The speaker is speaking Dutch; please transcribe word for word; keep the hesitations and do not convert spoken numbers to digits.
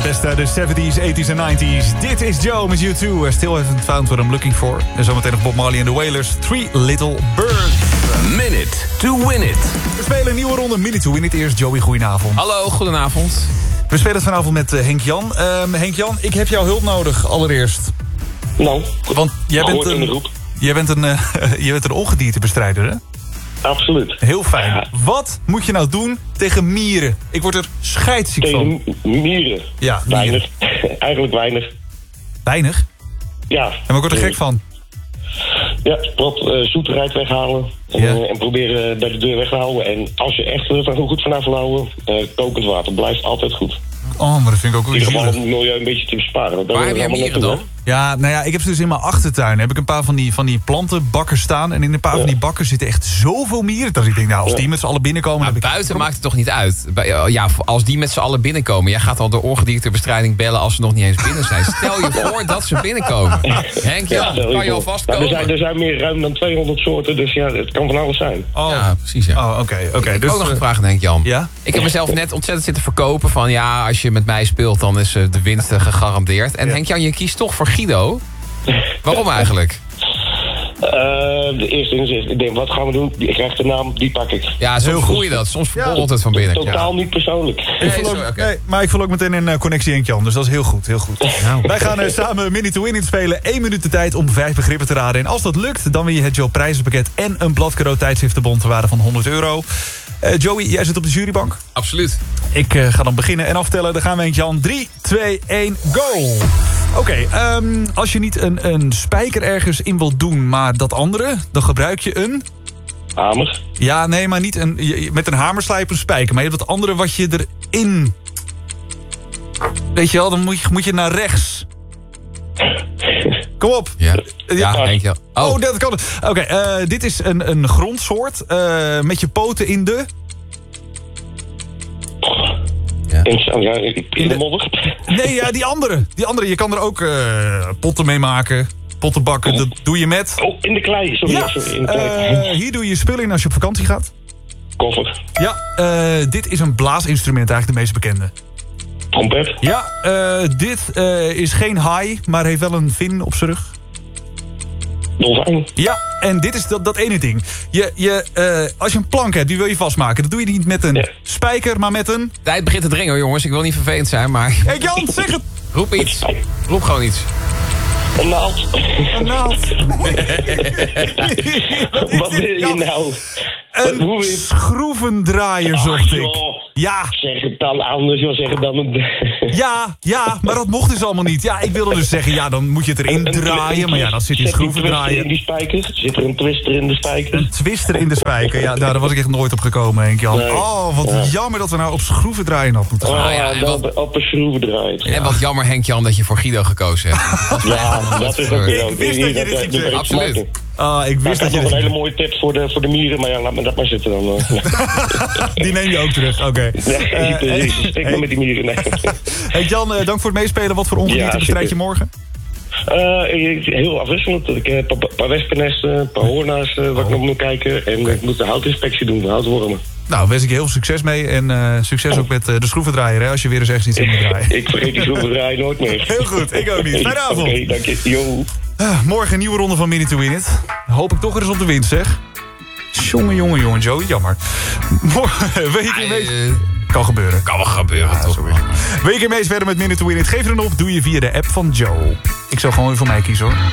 beste uit de zeventies, tachtiger en negentiger. Dit is Joe met U twee. I still haven't found what I'm looking for. En zometeen nog Bob Marley en de Wailers. Three Little Birds. Minute to win it. We spelen een nieuwe ronde Minute to Win It. Eerst Joey, goedenavond. Hallo, goedenavond. We spelen het vanavond met uh, Henk-Jan. Uh, Henk-Jan, ik heb jouw hulp nodig allereerst. Nou, Want jij bent in de een, groep. jij bent een, uh, jij bent een ongediertebestrijder, hè? Absoluut. Heel fijn. Ja. Wat moet je nou doen tegen mieren? Ik word er scheidsziek van. Tegen mieren. Ja, mieren. Weinig. Eigenlijk weinig. Weinig? Ja. En maar ik word er gek van. Ja, wat uh, zoeterheid weghalen. En, Ja. uh, en proberen bij de deur weg te houden. En als je echt uh, van goed vanaf wil houden, uh, kokend water blijft altijd goed. Oh, maar dat vind ik ook In weer ieder geval om zielig. het milieu een beetje te besparen. Want daar Waar heb willen je we allemaal mieren naartoe, dan? Ja, nou ja, ik heb ze dus in mijn achtertuin. Heb ik een paar van die, van die plantenbakken staan. En in een paar Ja. van die bakken zitten echt zoveel mieren. Dat ik denk, nou, als Ja. die met z'n allen binnenkomen... Maar dan heb ik... buiten maakt het toch niet uit? Bij- Ja, als die met z'n allen binnenkomen... jij gaat al de ongediertebestrijding bellen als ze nog niet eens binnen zijn. Stel je voor dat ze binnenkomen. Henk, Ja, Jan, stel je kan je voor. alvast Nou, er, komen? zijn, er zijn meer ruim dan tweehonderd soorten, dus ja, het kan van alles zijn. Oh, Ja, precies, ja. oh oké. oké. Ik heb Dus, ook nog een eh, vraag aan Henk Jan. Ja? Ik heb mezelf net ontzettend zitten verkopen van... ja, als je met mij speelt, dan is eh, de winst eh, gegarandeerd. En Ja. Henk Jan, je kiest toch voor Guido. Waarom eigenlijk? Uh, de eerste inzicht, ik denk, wat gaan we doen? Die krijgt de naam, die pak ik. Ja, zo voel je dat. Soms verborrelt het van binnen. Totaal niet persoonlijk. Ik Nee, voel ook, sorry, oké. nee, maar ik voel ook meteen een uh, connectie Henk-Jan. Dus dat is heel goed, heel goed. Wij gaan uh, samen Minute to Win It spelen. Eén minuut de tijd om vijf begrippen te raden. En als dat lukt, dan win je het Joe prijzenpakket... en een bladcadeau tijdschriftenbon ter waarde van honderd euro. Uh, Joey, jij zit op de jurybank. Absoluut. Ik uh, ga dan beginnen en aftellen. Dan gaan we Henk-Jan. drie, twee, één, go! Oké, okay, um, als je niet een, een spijker ergens in wilt doen, maar dat andere... dan gebruik je een... Hamer. Ja, nee, maar niet een... je- Met een hamer sla je op een spijker. Maar je hebt dat andere wat je erin... Weet je wel, dan moet je, moet je naar rechts. Kom op. Ja, Ja. ja Henk Jan. Oh, Oh, dat kan. Oké, okay, uh, dit is een, een grondsoort. Uh, met je poten in de... In, ja, in de modder. Nee, ja, die andere. Die andere. Je kan er ook uh, potten mee maken. Potten bakken. Dat doe je met... Oh, in de klei. Sorry, Ja, sorry. In de klei. uh, hier doe je spullen in als je op vakantie gaat. Koffer. Ja, uh, dit is een blaasinstrument, eigenlijk de meest bekende. Trompet. Ja, uh, dit uh, is geen haai, maar heeft wel een vin op zijn rug. Dolfijn. Ja, en dit is dat, dat ene ding. Je, je, uh, als je een plank hebt, die wil je vastmaken. Dat doe je niet met een Ja. spijker, maar met een... tijd begint te dringen, hoor, jongens. Ik wil niet vervelend zijn, maar... Hé Jan, zeg het! Roep iets. Roep gewoon iets. Een naald. Een naald. Wat wil je nou? Wat, Een hoe wil je... schroevendraaier zocht Ach, ik. joh. Ja, Zeg het dan anders, joh. Zeg het dan een... ja, ja, maar dat mocht dus allemaal niet. Ja, ik wilde dus zeggen, ja, dan moet je het erin Een- een- draaien. Maar ja, dan zit die Zet een twister schroevendraaier. in die spijker? Zit er een twister in de spijker? Een twister in de spijker. Ja, nou, daar was ik echt nooit op gekomen, Henk-Jan. Nee. Oh, wat Ja. jammer dat we nou op schroevendraaien had moeten gaan. Oh, Ah, ja, ja, en dat wat- op een schroeven draait. En wat jammer, Henk Jan, dat je voor Guido gekozen hebt. Ja, dat is ook weer ook. Ik wist dat je dit ging zeggen. Absoluut. Ah, ik Ik wist dat je nog een dit... hele mooie tip voor de, voor de mieren, maar ja, laat me dat maar zitten dan. eh. Die neem je ook terug, oké. Nee, Eh, precies. hey, Stik maar met die mieren. Nee. hey Jan, eh, dank voor het meespelen. Wat voor ongedierte Ja, bestrijd je super. morgen? Eh, ik- heel afwisselend. Ik heb een paar wespennesten, een paar hoornaars eh, wat ik nog moet kijken. En ik moet de houtinspectie doen, de houtwormen. Nou, wens ik je heel veel succes mee. En eh, succes ook met eh, de schroevendraaier, hè, als je weer eens ergens iets in moet draaien. Ik vergeet die schroevendraai nooit meer. Heel goed, ik ook niet. Fijne avond. Oké, dank je. Yo. Ah, morgen een nieuwe ronde van Minute to Win It. Hoop ik toch weer eens op de winst, zeg. Jongen, jongen, jongen, Joe, jammer. Morgen, weet je mee... Eh, Kan gebeuren. kan wel gebeuren, toch? Wil je een keer mee verder met Minute to Win It? Geef er dan op, doe je via de app van Joe. Ik zou gewoon weer voor mij kiezen, hoor.